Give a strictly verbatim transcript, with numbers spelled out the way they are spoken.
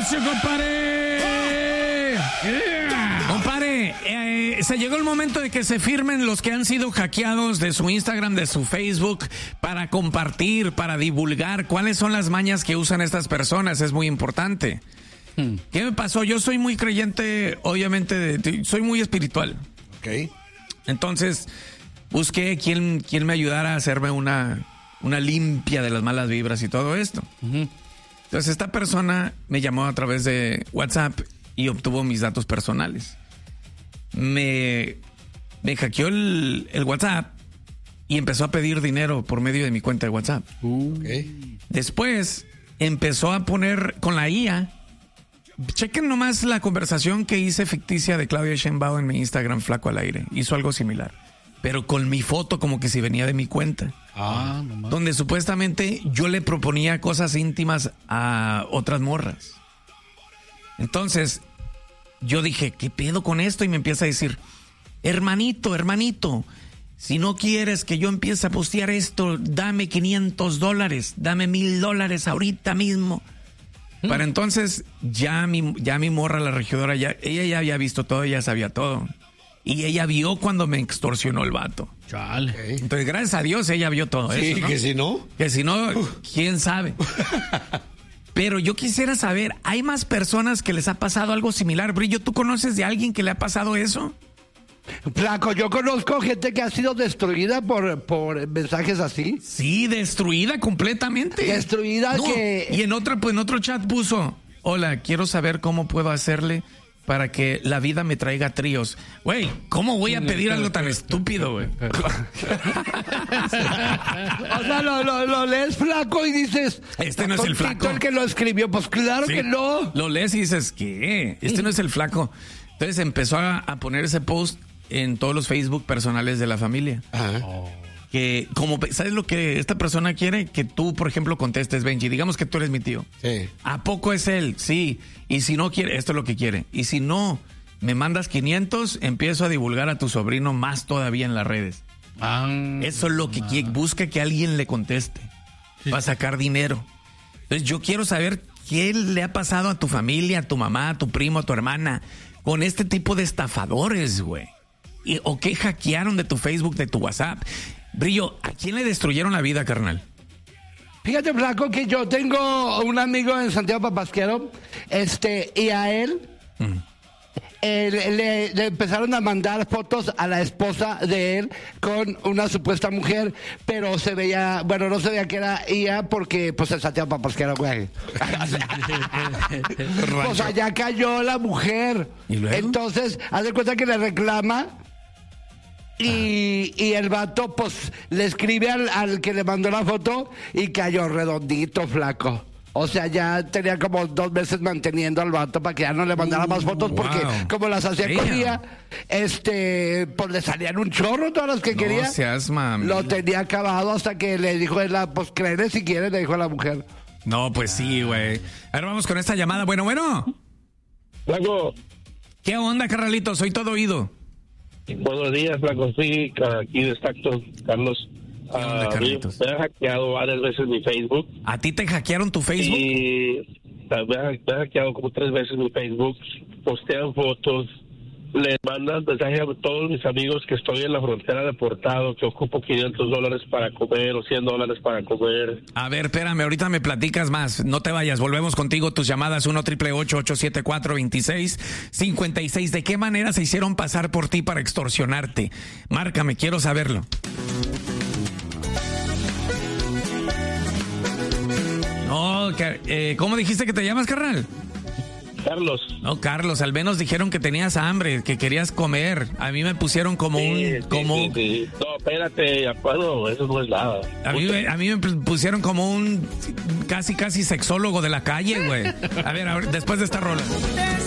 negocio, compadre. Yeah. Compadre, eh, se llegó el momento de que se firmen los que han sido hackeados de su Instagram, de su Facebook, para compartir, para divulgar cuáles son las mañas que usan estas personas. Es muy importante. Hmm. ¿Qué me pasó? Yo soy muy creyente, obviamente, de, de, soy muy espiritual. Ok. Entonces, busqué quién, quién me ayudara a hacerme una, una limpia de las malas vibras y todo esto. Uh-huh. Entonces, esta persona me llamó a través de WhatsApp y obtuvo mis datos personales. Me, me hackeó el, el WhatsApp y empezó a pedir dinero por medio de mi cuenta de WhatsApp. Uh. Okay. Después empezó a poner con la I A. Chequen nomás la conversación que hice ficticia de Claudia Sheinbaum en mi Instagram, Flaco al Aire. Hizo algo similar, pero con mi foto como que si venía de mi cuenta. Ah, nomás. Donde supuestamente yo le proponía cosas íntimas a otras morras. Entonces, yo dije, ¿qué pedo con esto? Y me empieza a decir, hermanito, hermanito, si no quieres que yo empiece a postear esto, dame quinientos dólares, dame mil dólares ahorita mismo. Para entonces, ya mi, ya mi morra, la regidora, ya, ella ya había visto todo, ella sabía todo. Y ella vio cuando me extorsionó el vato. Chale. Okay. Entonces, gracias a Dios, ella vio todo sí, eso, ¿no? que si no... Que si no, quién sabe. Pero yo quisiera saber, ¿hay más personas que les ha pasado algo similar? Brillo, ¿tú conoces de alguien que le ha pasado eso? Flaco, yo conozco gente que ha sido destruida por, por mensajes así. Sí, destruida completamente. Destruida no, que... Y en otra, pues en otro chat puso, hola, quiero saber cómo puedo hacerle para que la vida me traiga tríos. Güey, ¿cómo voy a pedir algo tan estúpido, güey? O sea, lo, lo, lo lees, Flaco, y dices... Este no es el Flaco. El que lo escribió, pues claro sí, que no. Lo lees y dices, ¿qué? Este no es el Flaco. Entonces empezó a, a poner ese post en todos los Facebook personales de la familia. Ajá. Oh. Que, como, ¿sabes lo que esta persona quiere? Que tú, por ejemplo, contestes, Benji. Digamos que tú eres mi tío. Sí. ¿A poco es él? Sí. Y si no quiere, esto es lo que quiere. Y si no, me mandas quinientos, empiezo a divulgar a tu sobrino más todavía en las redes. Ah, eso es lo que quiere. Busca que alguien le conteste. Sí. Va a sacar dinero. Entonces, yo quiero saber qué le ha pasado a tu familia, a tu mamá, a tu primo, a tu hermana, con este tipo de estafadores, güey. Y, o qué hackearon de tu Facebook, de tu WhatsApp. Brillo, ¿a quién le destruyeron la vida, carnal? Fíjate, Flaco, que yo tengo un amigo en Santiago Papasquero, este, y a él, mm. eh, le, le empezaron a mandar fotos a la esposa de él con una supuesta mujer, pero se veía, bueno, no se veía que era ella porque, pues, en Santiago Papasquero, güey. Pues allá cayó la mujer. ¿Y luego? Entonces, haz de cuenta que le reclama. Y, y el vato, pues, le escribe al, al que le mandó la foto y cayó redondito, Flaco. O sea, ya tenía como dos meses manteniendo al vato para que ya no le mandara más fotos, porque wow. como las hacía Damn. con ella, este, pues le salían un chorro todas las que no quería. Seas mami. Lo tenía acabado hasta que le dijo él, pues créele si quieres, le dijo a la mujer. No, pues sí, güey. Ahora vamos con esta llamada. Bueno, bueno. Flaco. ¿Qué onda, carnalito? Soy todo oído. Buenos días, Flaco. Sí, aquí destacto, Carlos. Onda, uh, me, me han hackeado varias veces mi Facebook. ¿A ti te hackearon tu Facebook? Y me han, me han hackeado como tres veces mi Facebook. Postean fotos. Le mandan mensajes a todos mis amigos que estoy en la frontera deportado, que ocupo quinientos dólares para comer o cien dólares para comer. A ver, espérame, ahorita me platicas más. No te vayas, volvemos contigo. Tus llamadas uno triple ocho ocho siete cuatro veintiséis cincuenta y seis. ¿De qué manera se hicieron pasar por ti para extorsionarte? Márcame, quiero saberlo. No, eh, ¿cómo dijiste que te llamas, carnal? Carlos. No, Carlos, al menos dijeron que tenías hambre, que querías comer. A mí me pusieron como sí, un... Sí, como sí, sí. No, espérate, acuerdo, eso no es nada. A mí, a mí me pusieron como un casi, casi sexólogo de la calle, güey. A ver, a ver, después de esta rola.